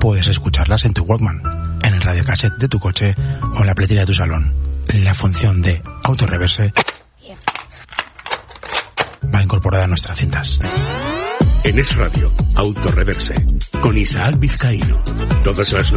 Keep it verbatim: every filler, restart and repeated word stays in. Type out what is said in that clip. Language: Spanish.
puedes escucharlas en tu Walkman, en el radiocassette de tu coche o en la pletera de tu salón. La función de autorreverse va incorporada a nuestras cintas. En Es Radio, Autorreverse, con Isaac Vizcaíno. Todas las